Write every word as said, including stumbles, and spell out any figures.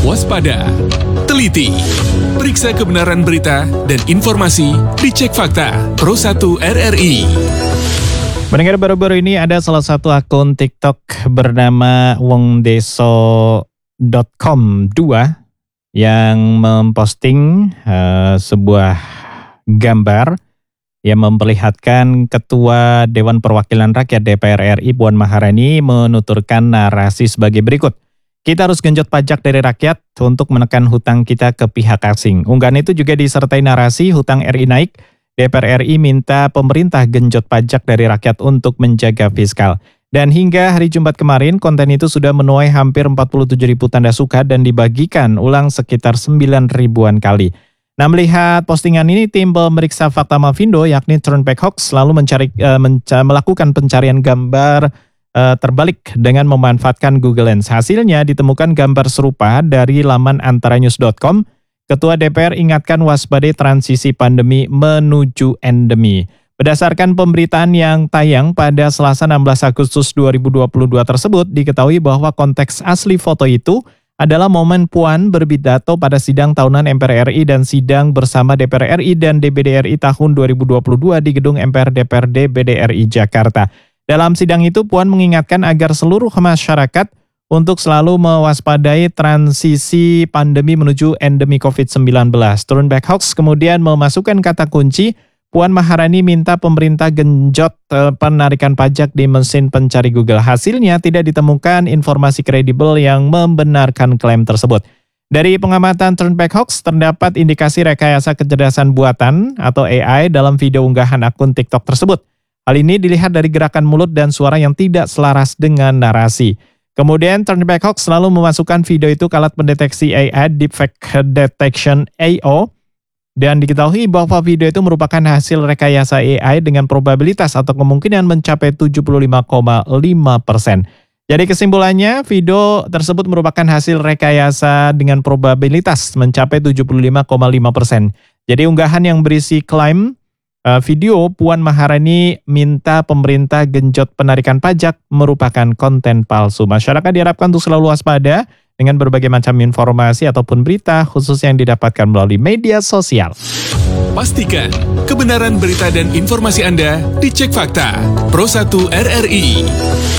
Waspada, teliti, periksa kebenaran berita dan informasi, dicek fakta. Pro satu R R I. Mendengar baru-baru ini ada salah satu akun TikTok bernama wongdeso dot com dua yang memposting uh, sebuah gambar yang memperlihatkan Ketua Dewan Perwakilan Rakyat D P R R I Puan Maharani menuturkan narasi sebagai berikut. Kita harus genjot pajak dari rakyat untuk menekan hutang kita ke pihak asing. Unggahan itu juga disertai narasi hutang R I naik, D P R R I minta pemerintah genjot pajak dari rakyat untuk menjaga fiskal. Dan hingga hari Jumat kemarin, konten itu sudah menuai hampir empat puluh tujuh ribu tanda suka dan dibagikan ulang sekitar sembilan ribuan kali. Nah, melihat postingan ini, tim pemeriksa fakta Mavindo yakni Turnback Hoax lalu mencari, uh, menca- melakukan pencarian gambar uh, terbalik dengan memanfaatkan Google Lens. Hasilnya ditemukan gambar serupa dari laman antaranews dot com. Ketua D P R ingatkan waspadai transisi pandemi menuju endemi. Berdasarkan pemberitaan yang tayang pada Selasa enam belas Agustus dua ribu dua puluh dua tersebut, diketahui bahwa konteks asli foto itu adalah momen Puan berpidato pada sidang tahunan M P R R I dan sidang bersama D P R R I dan D B D R I tahun dua ribu dua puluh dua di gedung M P R D P R D B D R I Jakarta. Dalam sidang itu, Puan mengingatkan agar seluruh masyarakat untuk selalu mewaspadai transisi pandemi menuju endemi covid sembilan belas. Turnback Hoax kemudian memasukkan kata kunci, Puan Maharani minta pemerintah genjot uh, penarikan pajak di mesin pencari Google. Hasilnya tidak ditemukan informasi kredibel yang membenarkan klaim tersebut. Dari pengamatan Turnback Hoax, terdapat indikasi rekayasa kecerdasan buatan atau A I dalam video unggahan akun TikTok tersebut. Hal ini dilihat dari gerakan mulut dan suara yang tidak selaras dengan narasi. Kemudian Turnback Hoax selalu memasukkan video itu ke alat pendeteksi A I Deepfake Detection A O. Dan diketahui bahwa video itu merupakan hasil rekayasa A I dengan probabilitas atau kemungkinan mencapai tujuh puluh lima koma lima persen. Jadi kesimpulannya, video tersebut merupakan hasil rekayasa dengan probabilitas mencapai tujuh puluh lima koma lima persen. Jadi unggahan yang berisi klaim uh, video Puan Maharani minta pemerintah genjot penarikan pajak merupakan konten palsu. Masyarakat diharapkan untuk selalu waspada dengan berbagai macam informasi ataupun berita khusus yang didapatkan melalui media sosial. Pastikan kebenaran berita dan informasi Anda dicek fakta. Pro satu R R I.